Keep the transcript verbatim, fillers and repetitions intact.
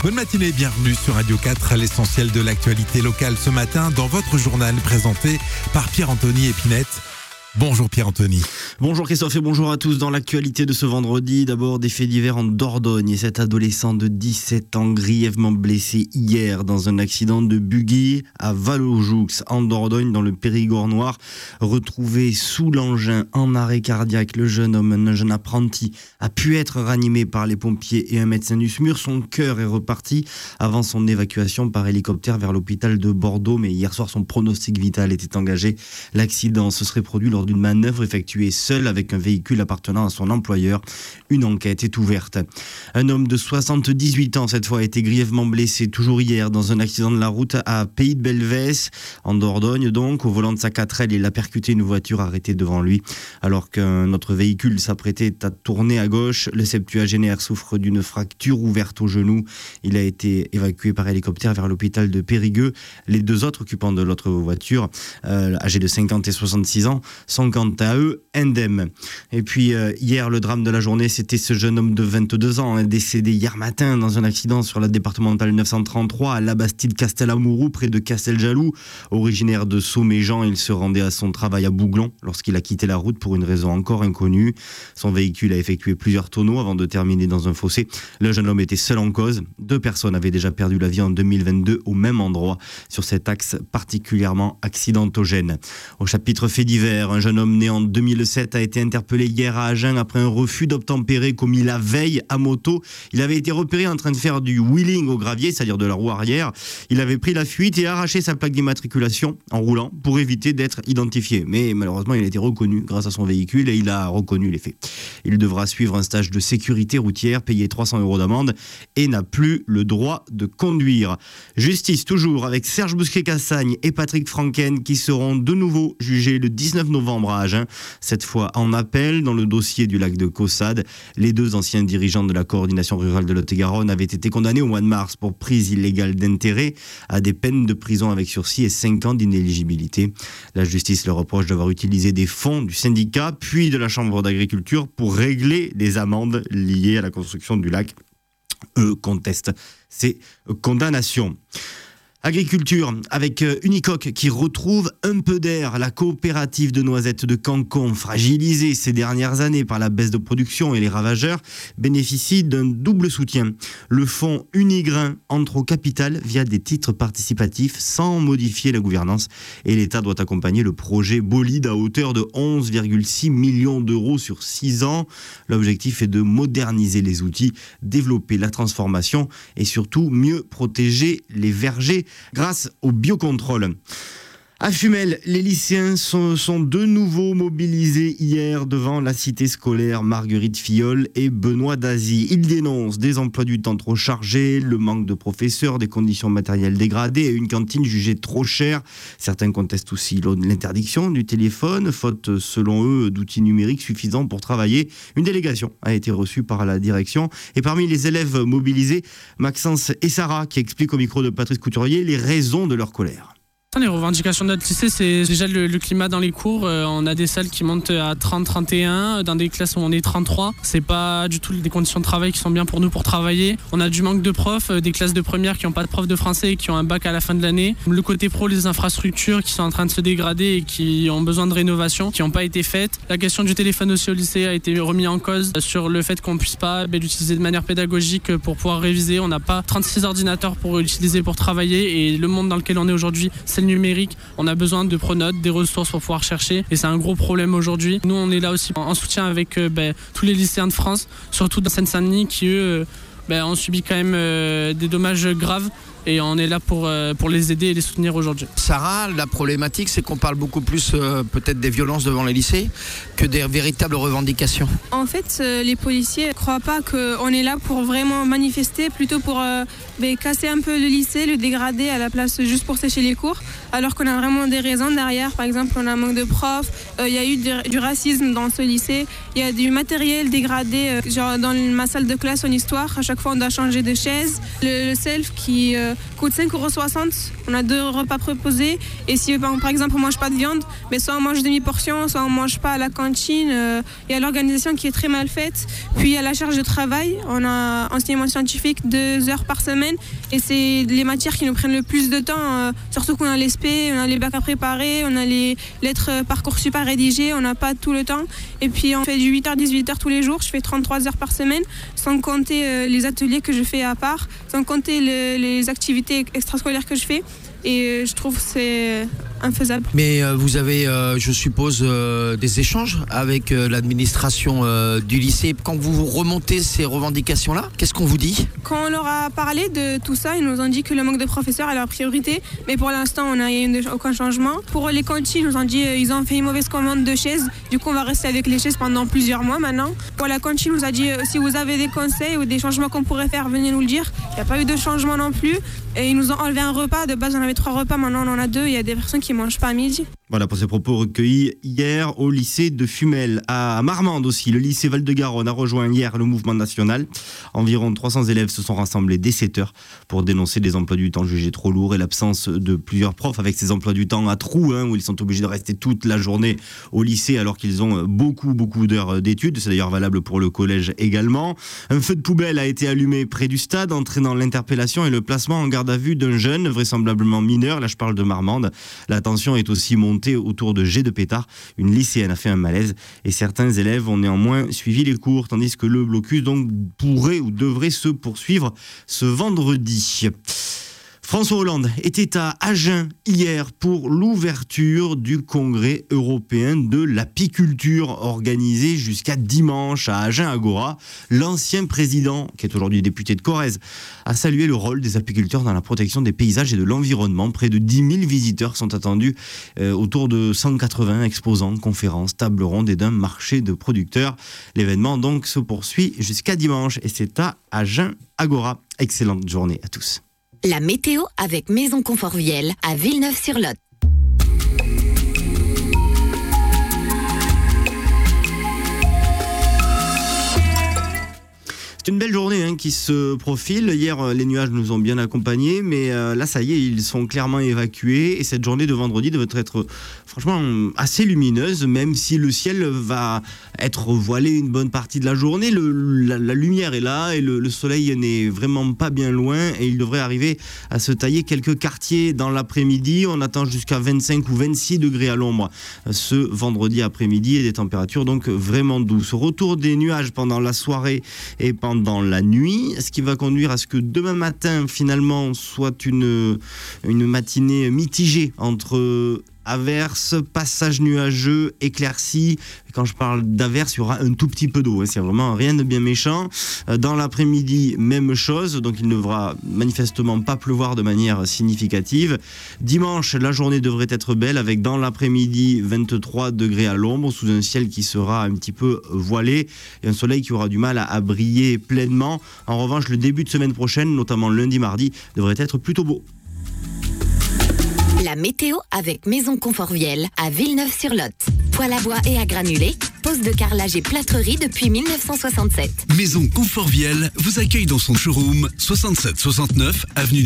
Bonne matinée, bienvenue sur Radio quatre, l'essentiel de l'actualité locale ce matin dans votre journal présenté par Pierre-Anthony Épinette. Bonjour Pierre-Anthony. Bonjour Christophe et bonjour à tous. Dans l'actualité de ce vendredi, d'abord des faits divers en Dordogne. Et cet adolescent de dix-sept ans grièvement blessé hier dans un accident de buggy à Val-au-Joux en Dordogne dans le Périgord noir. Retrouvé sous l'engin en arrêt cardiaque, le jeune homme, un jeune apprenti, a pu être ranimé par les pompiers et un médecin du S M U R. Son cœur est reparti avant son évacuation par hélicoptère vers l'hôpital de Bordeaux. Mais hier soir, son pronostic vital était engagé. L'accident se serait produit lors d'une manœuvre effectuée seul avec un véhicule appartenant à son employeur. Une enquête est ouverte. Un homme de soixante-dix-huit ans, cette fois, a été grièvement blessé, toujours hier, dans un accident de la route à Pays de Belvès, en Dordogne donc. Au volant de sa quatre L, il a percuté une voiture arrêtée devant lui. Alors qu'un autre véhicule s'apprêtait à tourner à gauche, le septuagénaire souffre d'une fracture ouverte au genou. Il a été évacué par hélicoptère vers l'hôpital de Périgueux. Les deux autres occupants de l'autre voiture, euh, âgés de cinquante et soixante-six ans, sont quant à eux indemnes. Et puis euh, hier, le drame de la journée, c'était ce jeune homme de vingt-deux ans, hein, décédé hier matin dans un accident sur la départementale neuf cent trente-trois à Labastide-Castellamourou, près de Casteljaloux. Originaire de Sauméjean, il se rendait à son travail à Bouglon lorsqu'il a quitté la route pour une raison encore inconnue. Son véhicule a effectué plusieurs tonneaux avant de terminer dans un fossé. Le jeune homme était seul en cause. Deux personnes avaient déjà perdu la vie en deux mille vingt-deux au même endroit, sur cet axe particulièrement accidentogène. Au chapitre fait divers, un jeune homme né en deux mille sept a été interpellé hier à Agen après un refus d'obtempérer commis la veille à moto. Il avait été repéré en train de faire du wheeling au gravier, c'est-à-dire de la roue arrière. Il avait pris la fuite et arraché sa plaque d'immatriculation en roulant pour éviter d'être identifié. Mais malheureusement, il a été reconnu grâce à son véhicule et il a reconnu les faits. Il devra suivre un stage de sécurité routière, payer trois cents euros d'amende et n'a plus le droit de conduire. Justice toujours avec Serge Bousquet-Cassagne et Patrick Franken qui seront de nouveau jugés le dix-neuf novembre à Agen, cette fois en appel dans le dossier du lac de Caussade. Les deux anciens dirigeants de la coordination rurale de Lot-et-Garonne avaient été condamnés au mois de mars pour prise illégale d'intérêt à des peines de prison avec sursis et cinq ans d'inéligibilité. La justice leur reproche d'avoir utilisé des fonds du syndicat puis de la Chambre d'agriculture pour régler des amendes liées à la construction du lac. Eux contestent ces condamnations. Agriculture, avec Unicoque qui retrouve un peu d'air. La coopérative de noisettes de Cancon, fragilisée ces dernières années par la baisse de production et les ravageurs, bénéficie d'un double soutien. Le fonds Unigrain entre au capital via des titres participatifs sans modifier la gouvernance. Et l'État doit accompagner le projet Bolide à hauteur de onze virgule six millions d'euros sur six ans. L'objectif est de moderniser les outils, développer la transformation et surtout mieux protéger les vergers grâce au biocontrôle. À Fumel, les lycéens sont, sont de nouveau mobilisés hier devant la cité scolaire Marguerite Filleul et Benoît Dazy. Ils dénoncent des emplois du temps trop chargés, le manque de professeurs, des conditions matérielles dégradées et une cantine jugée trop chère. Certains contestent aussi l'interdiction du téléphone, faute selon eux d'outils numériques suffisants pour travailler. Une délégation a été reçue par la direction et parmi les élèves mobilisés, Maxence et Sarah qui expliquent au micro de Patrice Couturier les raisons de leur colère. Les revendications de notre lycée, c'est déjà le, le climat dans les cours. Euh, on a des salles qui montent à trente, trente et un, dans des classes où on est trente-trois. C'est pas du tout des conditions de travail qui sont bien pour nous pour travailler. On a du manque de profs, euh, des classes de première qui n'ont pas de prof de français et qui ont un bac à la fin de l'année. Le côté pro, les infrastructures qui sont en train de se dégrader et qui ont besoin de rénovation, qui n'ont pas été faites. La question du téléphone aussi au lycée a été remise en cause sur le fait qu'on ne puisse pas ben, l'utiliser de manière pédagogique pour pouvoir réviser. On n'a pas trente-six ordinateurs pour l'utiliser pour travailler et le monde dans lequel on est aujourd'hui, c'est numérique, on a besoin de pronotes, des ressources pour pouvoir chercher et c'est un gros problème aujourd'hui. Nous on est là aussi en soutien avec euh, ben, tous les lycéens de France, surtout dans Seine-Saint-Denis qui eux euh, ben, ont subi quand même euh, des dommages graves et on est là pour, euh, pour les aider et les soutenir aujourd'hui. Sarah, la problématique c'est qu'on parle beaucoup plus euh, peut-être des violences devant les lycées que des véritables revendications. En fait, euh, les policiers ne croient pas qu'on est là pour vraiment manifester, plutôt pour euh, ben, casser un peu le lycée, le dégrader à la place juste pour sécher les cours, alors qu'on a vraiment des raisons derrière. Par exemple, on a un manque de profs, il euh, y a eu du, du racisme dans ce lycée, il y a du matériel dégradé, euh, genre dans ma salle de classe en histoire, à chaque fois on doit changer de chaise. Le, le self qui... Euh, coûte cinq euros soixante. On a deux repas proposés. Et si par exemple on ne mange pas de viande, mais soit on mange demi-portion, soit on ne mange pas à la cantine. Il y a l'organisation qui est très mal faite. Puis il y a la charge de travail. On a enseignement scientifique deux heures par semaine. Et c'est les matières qui nous prennent le plus de temps. Surtout qu'on a les S P, on a les bacs à préparer, on a les lettres Parcoursup à rédiger. On n'a pas tout le temps. Et puis on fait du huit heures dix-huit heures tous les jours. Je fais trente-trois heures par semaine, sans compter les ateliers que je fais à part, sans compter le, les activités extrascolaires que je fais. Et je trouve que c'est infaisable. Mais euh, vous avez, euh, je suppose, euh, des échanges avec euh, l'administration euh, du lycée. Quand vous remontez ces revendications-là, qu'est-ce qu'on vous dit ? Quand on leur a parlé de tout ça, ils nous ont dit que le manque de professeurs est leur priorité. Mais pour l'instant, on n'a eu aucun changement. Pour les cantines, ils nous ont dit qu'ils ont fait une mauvaise commande de chaises. Du coup, on va rester avec les chaises pendant plusieurs mois maintenant. Pour la cantine, on nous a dit euh, si vous avez des conseils ou des changements qu'on pourrait faire, venez nous le dire. Il n'y a pas eu de changement non plus. Et ils nous ont enlevé un repas. De base, on avait trois repas, maintenant on en a deux. Il y a des personnes qui ne mangent pas à midi. Voilà pour ces propos recueillis hier au lycée de Fumel. À Marmande aussi, le lycée Val-de-Garonne a rejoint hier le mouvement national. Environ trois cents élèves se sont rassemblés dès sept heures pour dénoncer des emplois du temps jugés trop lourds et l'absence de plusieurs profs avec ces emplois du temps à trous, hein, où ils sont obligés de rester toute la journée au lycée alors qu'ils ont beaucoup, beaucoup d'heures d'études. C'est d'ailleurs valable pour le collège également. Un feu de poubelle a été allumé près du stade, entraînant l'interpellation et le placement en garde à vue d'un jeune, vraisemblablement mineur. Là, je parle de Marmande. La tension est aussi montée autour de jets de pétards. Une lycéenne a fait un malaise et certains élèves ont néanmoins suivi les cours, tandis que le blocus donc pourrait ou devrait se poursuivre ce vendredi. François Hollande était à Agen hier pour l'ouverture du congrès européen de l'apiculture organisé jusqu'à dimanche à Agen Agora. L'ancien président, qui est aujourd'hui député de Corrèze, a salué le rôle des apiculteurs dans la protection des paysages et de l'environnement. Près de dix mille visiteurs sont attendus euh, autour de cent quatre-vingts exposants, conférences, tables rondes et d'un marché de producteurs. L'événement donc se poursuit jusqu'à dimanche et c'est à Agen Agora. Excellente journée à tous. La météo avec Maison Confort Viel à Villeneuve-sur-Lot. C'est une belle journée hein, qui se profile. Hier, les nuages nous ont bien accompagnés, mais euh, là, ça y est, ils sont clairement évacués. Et cette journée de vendredi devrait être franchement assez lumineuse, même si le ciel va être voilé une bonne partie de la journée. Le, la, la lumière est là et le, le soleil n'est vraiment pas bien loin. Et il devrait arriver à se tailler quelques quartiers dans l'après-midi. On attend jusqu'à vingt-cinq ou vingt-six degrés à l'ombre ce vendredi après-midi et des températures donc vraiment douces. Retour des nuages pendant la soirée et pendant dans la nuit, ce qui va conduire à ce que demain matin finalement soit une, une matinée mitigée entre averses, passages nuageux, éclaircies. Quand je parle d'averses, il y aura un tout petit peu d'eau. Hein. C'est vraiment rien de bien méchant. Dans l'après-midi, même chose. Donc il ne devra manifestement pas pleuvoir de manière significative. Dimanche, la journée devrait être belle avec dans l'après-midi vingt-trois degrés à l'ombre sous un ciel qui sera un petit peu voilé et un soleil qui aura du mal à, à briller pleinement. En revanche, le début de semaine prochaine, notamment lundi, mardi, devrait être plutôt beau. La météo avec Maison Confort Viel à Villeneuve-sur-Lot. Poêle à bois et à granulés, pose de carrelage et plâtrerie depuis mille neuf cent soixante-sept. Maison Confort Viel vous accueille dans son showroom soixante-sept soixante-neuf avenue du